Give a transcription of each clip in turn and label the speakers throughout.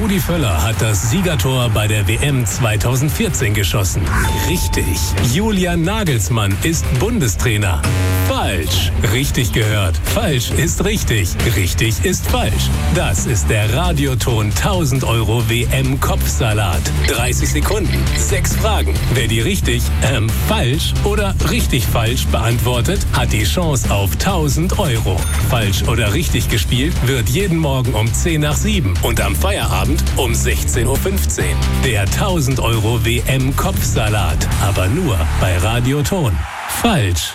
Speaker 1: Rudi Völler hat das Siegertor bei der WM 2014 geschossen. Richtig. Julian Nagelsmann ist Bundestrainer. Falsch. Richtig gehört. Falsch ist richtig. Richtig ist falsch. Das ist der Radioton 1000 € WM-Kopfsalat. 30 Sekunden, 6 Fragen. Wer die richtig, falsch oder richtig falsch beantwortet, hat die Chance auf 1000 €. Falsch oder richtig gespielt wird jeden Morgen um 10 nach 7 und am Feierabend um 16:15 Uhr. Der 1000 € WM-Kopfsalat. Aber nur bei Radioton. Falsch.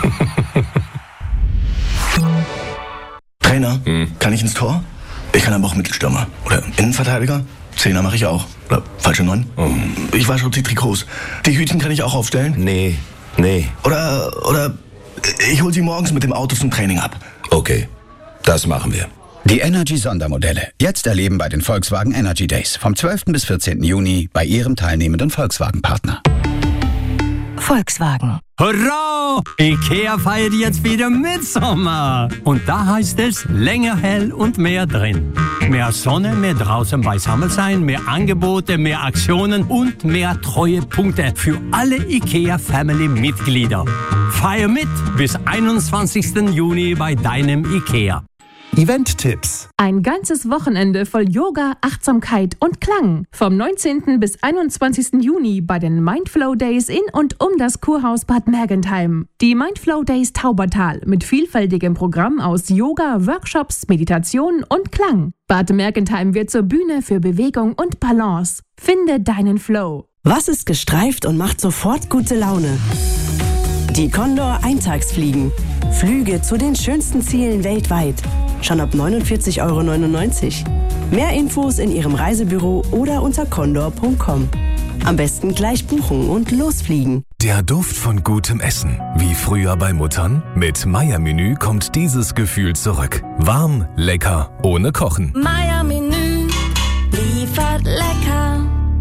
Speaker 2: Trainer, kann ich ins Tor? Ich kann aber auch Mittelstürmer. Oder Innenverteidiger? Zehner mache ich auch. Oder falsche 9? Ich wasche die Trikots. Die Hütchen kann ich auch aufstellen?
Speaker 3: Nee.
Speaker 2: Oder ich hole sie morgens mit dem Auto zum Training ab.
Speaker 3: Okay, das machen wir.
Speaker 4: Die Energy-Sondermodelle. Jetzt erleben bei den Volkswagen Energy Days. Vom 12. bis 14. Juni bei Ihrem teilnehmenden Volkswagen-Partner.
Speaker 5: Volkswagen.
Speaker 6: Hurra! IKEA feiert jetzt wieder Mitsommer. Und da heißt es länger hell und mehr drin. Mehr Sonne, mehr draußen beisammen sein, mehr Angebote, mehr Aktionen und mehr Treuepunkte für alle IKEA-Family-Mitglieder. Feier mit bis 21. Juni bei deinem IKEA.
Speaker 7: Event-Tipps.
Speaker 8: Ein ganzes Wochenende voll Yoga, Achtsamkeit und Klang. Vom 19. bis 21. Juni bei den Mindflow Days in und um das Kurhaus Bad Mergentheim. Die Mindflow Days Taubertal mit vielfältigem Programm aus Yoga, Workshops, Meditation und Klang. Bad Mergentheim wird zur Bühne für Bewegung und Balance. Finde deinen Flow.
Speaker 5: Was ist gestreift und macht sofort gute Laune? Die Condor Eintagsfliegen. Flüge zu den schönsten Zielen weltweit. Schon ab 49,99 €. Mehr Infos in Ihrem Reisebüro oder unter condor.com. Am besten gleich buchen und losfliegen.
Speaker 7: Der Duft von gutem Essen. Wie früher bei Muttern? Mit Meier-Menü kommt dieses Gefühl zurück. Warm, lecker, ohne Kochen.
Speaker 9: Meier-Menü liefert lecker.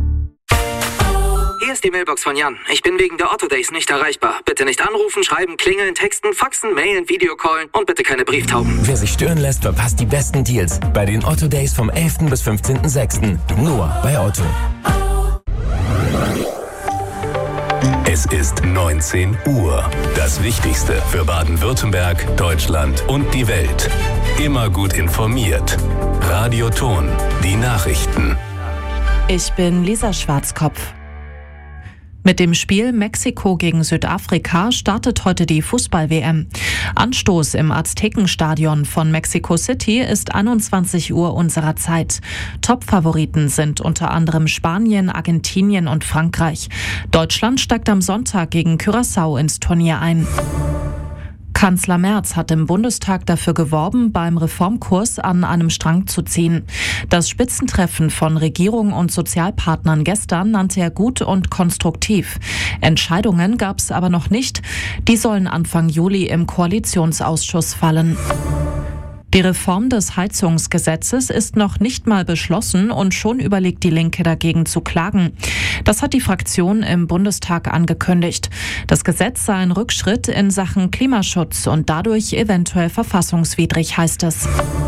Speaker 10: Hier ist die Mailbox von Jan. Ich bin wegen der Otto Days nicht erreichbar. Bitte nicht anrufen, schreiben, klingeln, texten, faxen, mailen, Videocallen und bitte keine Brieftauben.
Speaker 11: Wer sich stören lässt, verpasst die besten Deals. Bei den Otto Days vom 11. bis 15.06. Nur bei Otto.
Speaker 1: Es ist 19 Uhr. Das Wichtigste für Baden-Württemberg, Deutschland und die Welt. Immer gut informiert. Radioton. Die Nachrichten.
Speaker 12: Ich bin Lisa Schwarzkopf. Mit dem Spiel Mexiko gegen Südafrika startet heute die Fußball-WM. Anstoß im Aztekenstadion von Mexico City ist 21 Uhr unserer Zeit. Top-Favoriten sind unter anderem Spanien, Argentinien und Frankreich. Deutschland steigt am Sonntag gegen Curaçao ins Turnier ein. Kanzler Merz hat im Bundestag dafür geworben, beim Reformkurs an einem Strang zu ziehen. Das Spitzentreffen von Regierung und Sozialpartnern gestern nannte er gut und konstruktiv. Entscheidungen gab es aber noch nicht. Die sollen Anfang Juli im Koalitionsausschuss fallen. Die Reform des Heizungsgesetzes ist noch nicht mal beschlossen und schon überlegt die Linke dagegen zu klagen. Das hat die Fraktion im Bundestag angekündigt. Das Gesetz sei ein Rückschritt in Sachen Klimaschutz und dadurch eventuell verfassungswidrig, heißt es.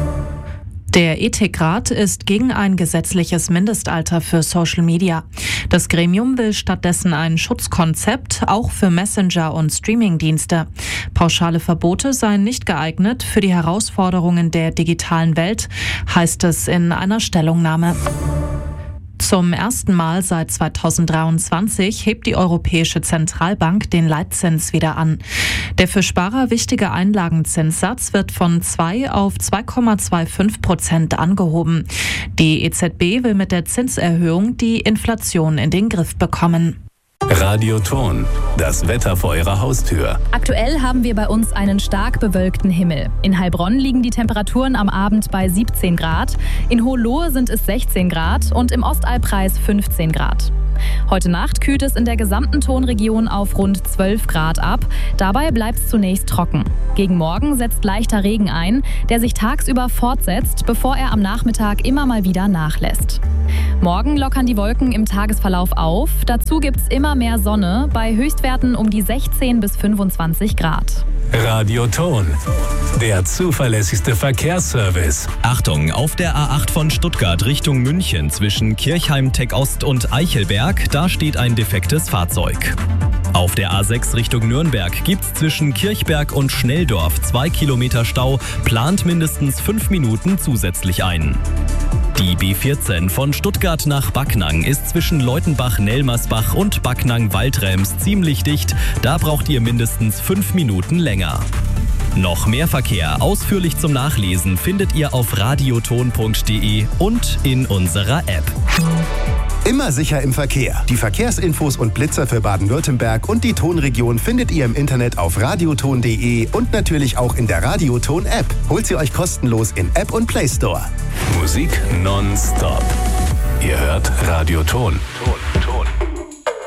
Speaker 12: Der Ethikrat ist gegen ein gesetzliches Mindestalter für Social Media. Das Gremium will stattdessen ein Schutzkonzept, auch für Messenger- und Streamingdienste. Pauschale Verbote seien nicht geeignet für die Herausforderungen der digitalen Welt, heißt es in einer Stellungnahme. Zum ersten Mal seit 2023 hebt die Europäische Zentralbank den Leitzins wieder an. Der für Sparer wichtige Einlagenzinssatz wird von 2 auf 2,25% angehoben. Die EZB will mit der Zinserhöhung die Inflation in den Griff bekommen.
Speaker 1: Radioton. Das Wetter vor Ihrer Haustür.
Speaker 13: Aktuell haben wir bei uns einen stark bewölkten Himmel. In Heilbronn liegen die Temperaturen am Abend bei 17 Grad. In Hohenlohe sind es 16 Grad und im Ostalbkreis 15 Grad. Heute Nacht kühlt es in der gesamten Tonregion auf rund 12 Grad ab. Dabei bleibt es zunächst trocken. Gegen Morgen setzt leichter Regen ein, der sich tagsüber fortsetzt, bevor er am Nachmittag immer mal wieder nachlässt. Morgen lockern die Wolken im Tagesverlauf auf. Dazu gibt es immer mehr Sonne bei Höchstwerten um die 16 bis 25 Grad.
Speaker 1: Radioton, der zuverlässigste Verkehrsservice.
Speaker 14: Achtung, auf der A8 von Stuttgart Richtung München zwischen Kirchheim-Tech-Ost und Eichelberg, da steht ein defektes Fahrzeug. Auf der A6 Richtung Nürnberg gibt's zwischen Kirchberg und Schnelldorf 2 Kilometer Stau, plant mindestens 5 Minuten zusätzlich ein. Die B14 von Stuttgart nach Backnang ist zwischen Leutenbach-Nelmersbach und Backnang-Waldrems ziemlich dicht. Da braucht ihr mindestens 5 Minuten länger. Noch mehr Verkehr ausführlich zum Nachlesen findet ihr auf radioton.de und in unserer App.
Speaker 15: Immer sicher im Verkehr. Die Verkehrsinfos und Blitzer für Baden-Württemberg und die Tonregion findet ihr im Internet auf radioton.de und natürlich auch in der Radioton-App. Holt sie euch kostenlos in App und Play Store.
Speaker 1: Musik nonstop. Ihr hört Radioton.